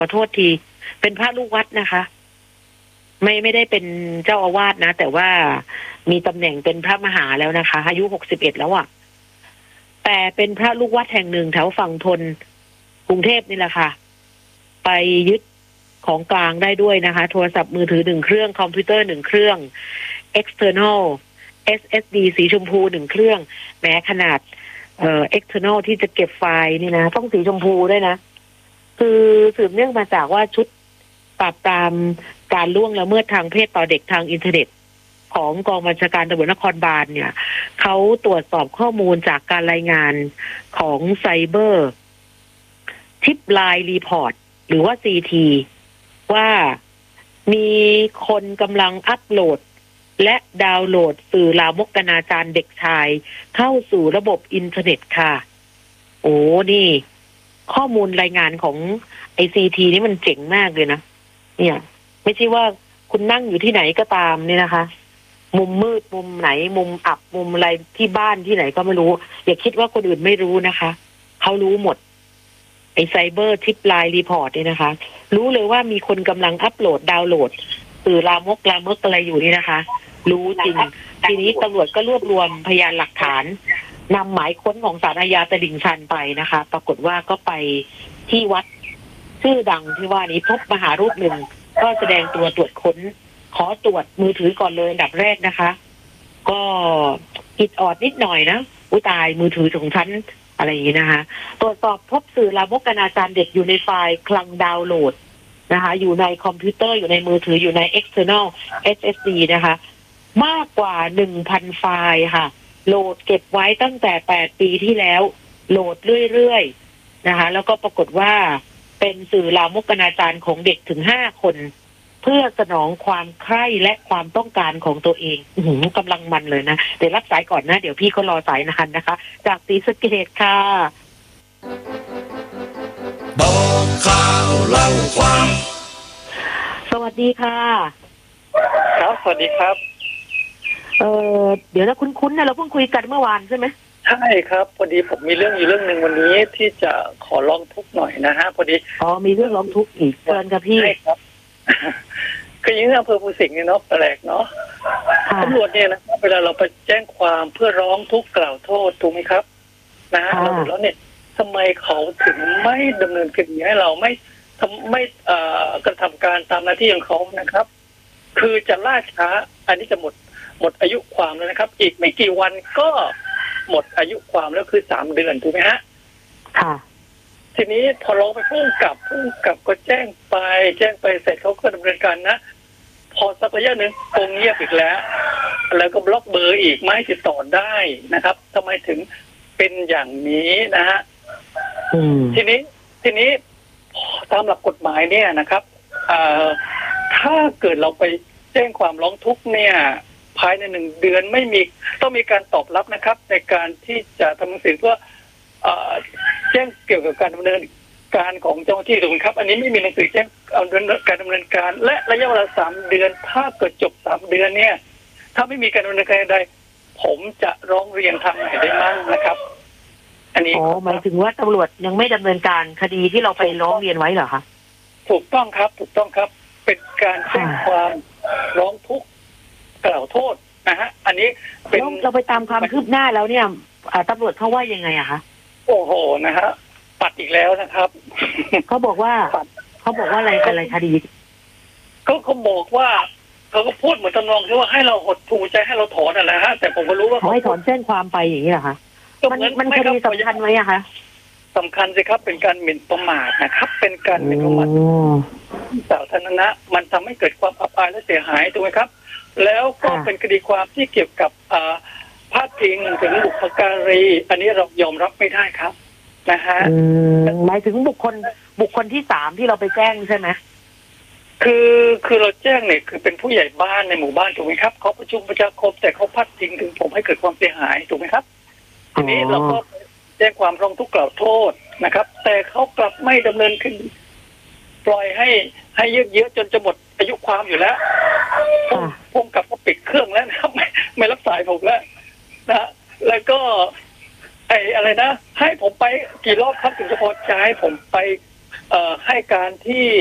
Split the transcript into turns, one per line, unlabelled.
ขอโทษทีเป็นพระลูกวัดนะคะ ไม่ได้เป็นเจ้าอาวาสนะ แต่ว่ามีตำแหน่งเป็นพระมหาแล้วนะคะอายุ61แล้วอ่ะแต่เป็นพระลูกวัดแห่งหนึ่งแถวฝั่งธนกรุงเทพนี่แหละค่ะไปยึดของกลางได้ด้วยนะคะโทรศัพท์มือถือ1เครื่องคอมพิวเตอร์1เครื่อง external SSD สีชมพู1เครื่องแม้ขนาดexternal ที่จะเก็บไฟล์นี่นะต้องสีชมพูด้วยนะคือสืบเนื่องมาจากว่าชุดปราบปรามการล่วงละเมิดทางเพศต่อเด็กทางอินเทอร์เน็ตของกองบัญชาการตำรวจนครบาลเนี่ยเขาตรวจสอบข้อมูลจากการรายงานของไซเบอร์ทิปไลน์รีพอร์ตหรือว่า CT ว่ามีคนกำลังอัปโหลดและดาวน์โหลดสื่อลามกอนาจารเด็กชายเข้าสู่ระบบอินเทอร์เน็ตค่ะโอ้นี่ข้อมูลรายงานของICT นี่มันเจ๋งมากเลยนะเนี่ยไม่ใช่ว่าคุณนั่งอยู่ที่ไหนก็ตามเนี่ยนะคะมุมมืดมุมไหนมุมอับมุมอะไรที่บ้านที่ไหนก็ไม่รู้อย่าคิดว่าคนอื่นไม่รู้นะคะเขารู้หมดไซเบอร์ทิปไลน์รีพอร์ตนี่นะคะรู้เลยว่ามีคนกำลังอัปโหลดดาวน์โหลดสื่อลามกอะไรอยู่นี่นะคะรู้จริงทีนี้ตำรวจก็รวบรวมพยานหลักฐานนำหมายค้นของศาลอาญาตลิ่งชันไปนะคะปรากฏว่าก็ไปที่วัดชื่อดังที่ว่านี้พบมหารูปหนึ่งก็แสดงตัวตรวจค้นขอตรวจมือถือก่อนเลยอันดับแรกนะคะก็อิดออดนิดหน่อยนะอุยตายมือถือของฉันอะไรอย่างนี้นะคะตรวจสอบพบสื่อลามกอนาจารเด็กอยู่ในไฟล์คลังดาวน์โหลดนะคะอยู่ในคอมพิวเตอร์อยู่ในมือถืออยู่ใน external SSD นะคะมากกว่า 1,000 ไฟล์ค่ะโหลดเก็บไว้ตั้งแต่8ปีที่แล้วโหลดเรื่อยๆนะคะแล้วก็ปรากฏว่าเป็นสื่อลามกอนาจารของเด็กถึง5คนเพื่อสนองความใคร่และความต้องการของตัวเองกำลังมันเลยนะเดี๋ยวรับสายก่อนนะเดี๋ยวพี่เขารอสายนะคะจากศรีสะเกษค่ะ
บอกข่าวเล่าความ
สวัสดีค่ะ
ครับสวัสดีครับ
เดี๋ยวนะคุ้นๆนะเราเพิ่งคุยกันเมื่อวานใช่ไหม
ใช่ครับพอดีผมมีเรื่องอยู่เรื่องหนึ่งวันนี้ที่จะขอร้องทุกข์หน่อยนะฮะพอดี
มีเรื่องร้องทุกข์อีกเชิญครับพี่
ใช่ครับคืออย่างนี้อำเภอภูสิงห์เนี่ยเนาะแปลกเนาะตำรวจเนี่ยนะเวลาเราไปแจ้งความเพื่อร้องทุกข์กล่าวโทษถูกไหมครับนะฮะแล้วเนี่ยทำไมเขาถึงไม่ดำเนินคดีให้เราไม่กระทำการตามหน้าที่ของเขานะครับคือจะล่าช้าอันนี้จะหมดอายุความแล้วนะครับอีกไม่กี่วันก็หมดอายุความแล้วคือ3 เดือนถูกไหมฮะ
ค่ะ
ทีนี้พอร้องไปพุ่งกลับก็แจ้งไปเสร็จเขาก็ดำเนินการนะพอสักระยะหนึ่งคงเงียบอีกแล้วก็บล็อกเบอร์อีกไม่ติดต่อได้นะครับทำไมถึงเป็นอย่างนี้นะฮะทีนี้ตามหลักกฎหมายเนี่ยนะครับถ้าเกิดเราไปแจ้งความร้องทุกข์เนี่ยภายใน1 เดือนต้องมีการตอบรับนะครับในการที่จะทำหนังสือเพื่อแจ้งเกี่ยวกับการดำเนินการของเจ้าหน้าที่ถูกไหมครับอันนี้ไม่มีหนังสือแจ้งการดำเนินการและระยะเวลา3 เดือนถ้าเกิดจบ3 เดือนเนี่ยถ้าไม่มีการดำเนินการใดผมจะร้องเรียนทางไหนได้บ้างนะครับอันนี้
หมายถึงว่าตำรวจยังไม่ดำเนินการคดีที่เราไปร้องเรียนไว้เหรอคะ
ถูกต้องครับเป็นการแจ้งความร้องทุกข์กล่าวโทษนะฮะอันนี้เป็น
เราไปตามความคืบหน้าแล้วเนี่ยตำรวจเขาว่ายังไงอะคะ
โอ้โหนะฮะปัดอีกแล้วนะครับ
เขาบอกว่าอะไรคดี
เขาบอกว่าเขาก็พูดเหมือนตำนองที่ว่าให้เราหดหูใจให้เราถอนอะไรฮะแต่ผมก็รู้ว่า
เขาให้ถอนแจ้งความไปอย่างนี้เหรอคะมันคดีสำคัญไหมอะคะ
สำคัญสิครับเป็นการหมิ่นประมาทนะครับเป็นการหมิ่นประมาทสาธารณะมันทำให้เกิดความอับอายและเสียหายถูกไหมครับแล้วก็เป็นคดีความที่เกี่ยวกับพาดพิงถึงบุพการีอันนี้เรายอมรับไม่ได้ครับนะฮะ
หมายถึงบุคคลที่3ที่เราไปแจ้งใช่ไหม
คือเราแจ้งเนี่ยคือเป็นผู้ใหญ่บ้านในหมู่บ้านถูกไหมครับเขาประชุมประชาคมแต่เขาพาดพิงถึงผมให้เกิดความเสียหายถูกไหมครับทีนี้เราก็แจ้งความร้องทุกข์กล่าวโทษนะครับแต่เขากลับไม่ดำเนินคดีปล่อยให้ยืดเยื้อจนจะหมดอายุความอยู่แล้วผมกลับมาปิดเครื่องแล้วนะครับไม่รับสายผมแล้วนะแล้วก็อะไรนะให้ผมไปกี่รอบครับถึงจะพอใจให้ผมไปให้การที่